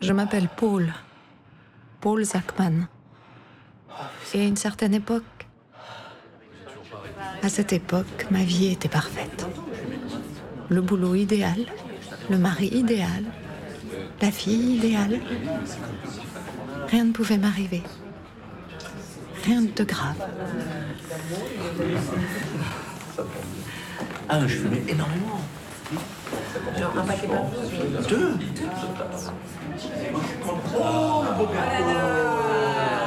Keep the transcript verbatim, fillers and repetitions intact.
Je m'appelle Paul. Paul Zachman. Et à une certaine époque, à cette époque, ma vie était parfaite. Le boulot idéal, le mari idéal, la fille idéale. Rien ne pouvait m'arriver. Rien de grave. Ah, je fumais énormément. Genre un paquet par Deux. Oh, le beau gars.